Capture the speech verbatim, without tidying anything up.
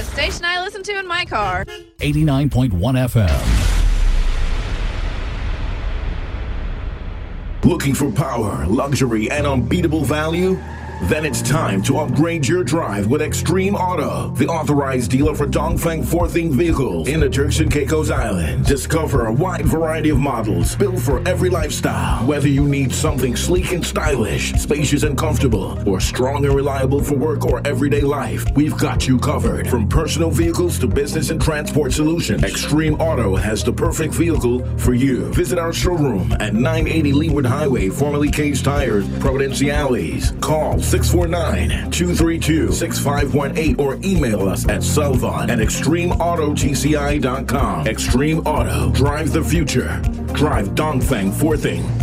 The station I listen to in my car. eighty-nine point one F M. Looking for power, luxury, and unbeatable value? Then it's time to upgrade your drive with Extreme Auto, the authorized dealer for Dongfeng four-thing vehicles in the Turks and Caicos Islands. Discover a wide variety of models built for every lifestyle. Whether you need something sleek and stylish, spacious and comfortable, or strong and reliable for work or everyday life, we've got you covered. From personal vehicles to business and transport solutions, Extreme Auto has the perfect vehicle for you. Visit our showroom at nine eighty Leeward Highway, formerly Cage Tires, Providenciales. Call six four nine, two three two, six five one eight or email us at Selvon at extreme auto t c i dot com. Extreme Auto. Drive the future. Drive Dongfeng four-thing.